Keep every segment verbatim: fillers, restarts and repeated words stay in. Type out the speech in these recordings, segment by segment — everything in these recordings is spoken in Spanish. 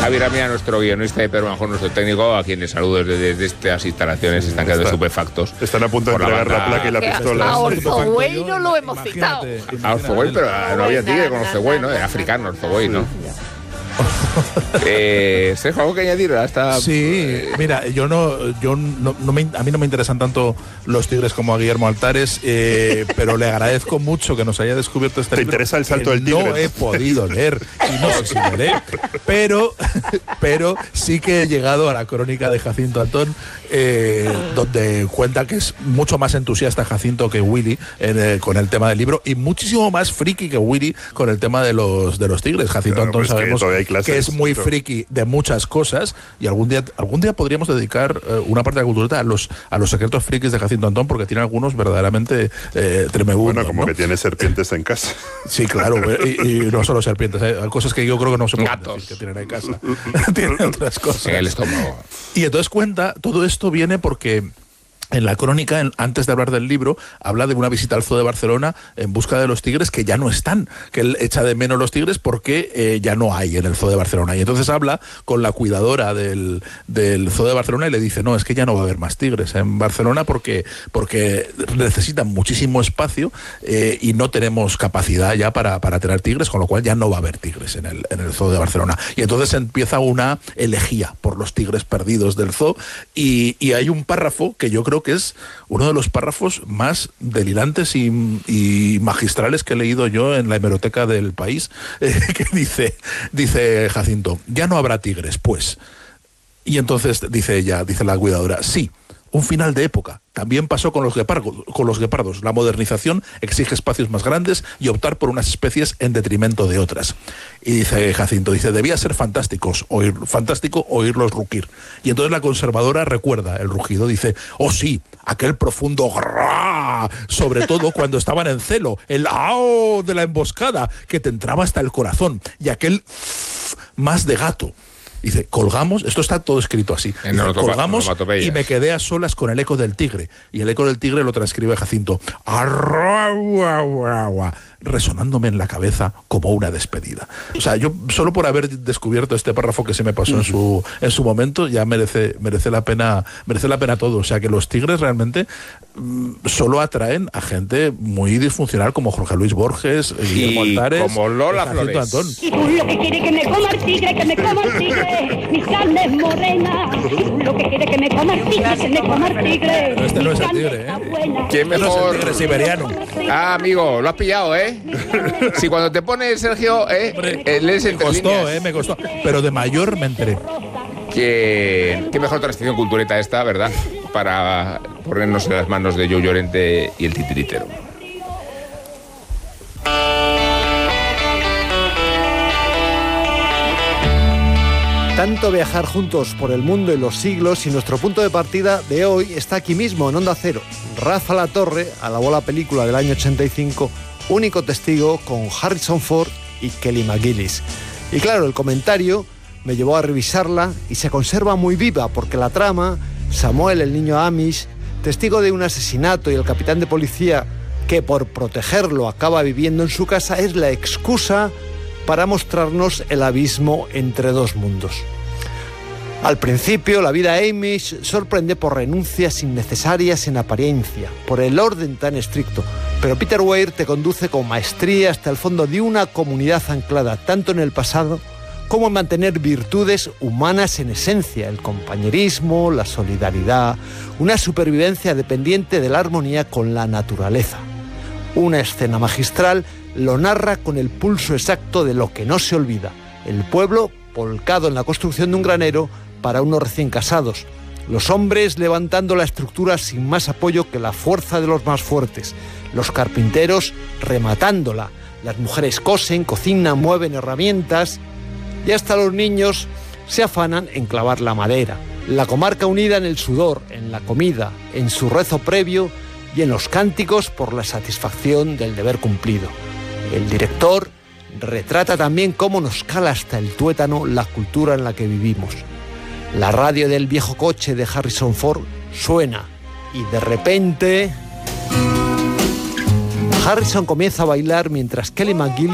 Javier Amía, nuestro guionista, y Pedro Manjón, nuestro técnico, a quienes saludo desde, desde estas instalaciones, están quedando estupefactos. Están a punto de entregar la, la placa y la pistola. A Orzoway no lo hemos citado. A Orzoway, pero no había tigre con Orzoway, ¿no? Era africano Orzoway, ¿no? eh, ¿Sergio, algo que añadir hasta? Sí, mira, yo no, yo no, no me, a mí no me interesan tanto los tigres como a Guillermo Altares, eh, pero le agradezco mucho que nos haya descubierto este ¿Te libro. ¿Te interesa el salto del tigre? No he podido leer y no sé si leeré, pero, pero sí que he llegado a la crónica de Jacinto Antón, eh, donde cuenta que es mucho más entusiasta Jacinto que Willy eh, con el tema del libro y muchísimo más friki que Willy con el tema de los de los tigres. Jacinto claro, Antón pues sabemos que, clases, que es muy pero... friki de muchas cosas y algún día algún día podríamos dedicar eh, una parte de la cultureta a los a los secretos frikis de Jacinto Antón, porque tiene algunos verdaderamente eh, tremendos. Bueno, como ¿no? que tiene serpientes en casa. Sí, claro, y, y no solo serpientes, hay cosas que yo creo que no se pueden Gatos. decir que tienen en casa. Tienen otras cosas. En el estómago. Y entonces cuenta, todo esto viene porque en la crónica, en, antes de hablar del libro, habla de una visita al Zoo de Barcelona en busca de los tigres que ya no están, que él echa de menos los tigres porque eh, ya no hay en el Zoo de Barcelona. Y entonces habla con la cuidadora del, del Zoo de Barcelona y le dice, no, es que ya no va a haber más tigres en Barcelona porque, porque necesitan muchísimo espacio eh, y no tenemos capacidad ya para, para tener tigres, con lo cual ya no va a haber tigres en el, en el Zoo de Barcelona. Y entonces empieza una elegía por los tigres perdidos del zoo y, y hay un párrafo que yo creo que es uno de los párrafos más delirantes y, y magistrales que he leído yo en la hemeroteca del País, eh, que dice, dice Jacinto, ya no habrá tigres, pues. Y entonces dice ella, dice la cuidadora, sí, un final de época. También pasó con los guepardos, con los guepardos. La modernización exige espacios más grandes y optar por unas especies en detrimento de otras. Y dice Jacinto, dice, debía ser fantásticos, oír, fantástico oírlos rugir. Y entonces la conservadora recuerda el rugido, dice, oh sí, aquel profundo grrrr, sobre todo cuando estaban en celo, el ao de la emboscada que te entraba hasta el corazón, y aquel más de gato. Dice, colgamos, esto está todo escrito así, dice, colgamos y me quedé a solas con el eco del tigre. Y el eco del tigre lo transcribe Jacinto, resonándome en la cabeza como una despedida. O sea, yo solo por haber descubierto este párrafo que se me pasó en su en su momento, ya merece merece la pena merece la pena todo. O sea, que los tigres realmente mmm, solo atraen a gente muy disfuncional como Jorge Luis Borges, Guillermo Altares, como Lola Flores. Antón. Lo que quiere que me coma el tigre, que me coma el tigre, mi carne es morena. Lo que quiere que me coma el tigre, que me coma el tigre. Pero este no es el tigre, ¿eh? ¿Quién mejor? No es el tigre siberiano. Ah, amigo, lo has pillado, ¿eh? Si cuando te pone Sergio, ¿eh? Hombre, eh lees me entre costó, líneas. eh, me costó. Pero de mayor me enteré. Que, qué mejor transición cultureta esta, ¿verdad? Para ponernos en las manos de Joe Llorente y el titiritero. Tanto viajar juntos por el mundo y los siglos, y nuestro punto de partida de hoy está aquí mismo, en Onda Cero. Rafa Latorre alabó la película del año ochenta y cinco, único testigo, con Harrison Ford y Kelly McGillis. Y claro, el comentario me llevó a revisarla y se conserva muy viva, porque la trama, Samuel, el niño Amish, testigo de un asesinato, y el capitán de policía que por protegerlo acaba viviendo en su casa, es la excusa para mostrarnos el abismo entre dos mundos. Al principio, la vida Amish sorprende por renuncias innecesarias en apariencia, por el orden tan estricto, pero Peter Weir te conduce con maestría hasta el fondo de una comunidad anclada tanto en el pasado como en mantener virtudes humanas en esencia, el compañerismo, la solidaridad, una supervivencia dependiente de la armonía con la naturaleza. Una escena magistral lo narra con el pulso exacto de lo que no se olvida, el pueblo volcado en la construcción de un granero para unos recién casados, los hombres levantando la estructura sin más apoyo que la fuerza de los más fuertes, los carpinteros rematándola, las mujeres cosen, cocinan, mueven herramientas, y hasta los niños se afanan en clavar la madera. La comarca unida en el sudor, en la comida, en su rezo previo y en los cánticos por la satisfacción del deber cumplido. El director retrata también cómo nos cala hasta el tuétano la cultura en la que vivimos. La radio del viejo coche de Harrison Ford suena y de repente Harrison comienza a bailar mientras Kelly McGillis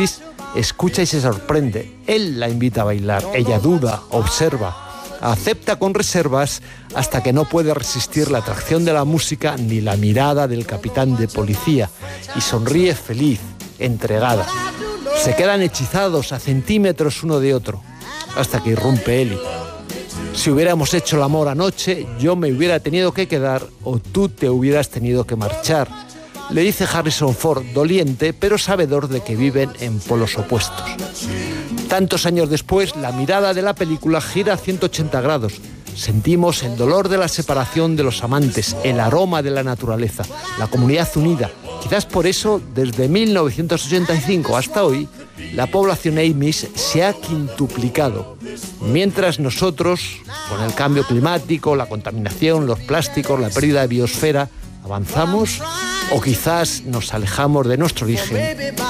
escucha y se sorprende. Él la invita a bailar, ella duda, observa, acepta con reservas hasta que no puede resistir la atracción de la música ni la mirada del capitán de policía y sonríe feliz, entregada. Se quedan hechizados a centímetros uno de otro hasta que irrumpe Ellie. Si hubiéramos hecho el amor anoche, yo me hubiera tenido que quedar o tú te hubieras tenido que marchar, le dice Harrison Ford, doliente pero sabedor de que viven en polos opuestos. Tantos años después, la mirada de la película gira a ciento ochenta grados. Sentimos el dolor de la separación de los amantes, el aroma de la naturaleza, la comunidad unida. Quizás por eso, desde mil novecientos ochenta y cinco hasta hoy, la población Amish se ha quintuplicado. Mientras nosotros, con el cambio climático, la contaminación, los plásticos, la pérdida de biosfera, avanzamos o quizás nos alejamos de nuestro origen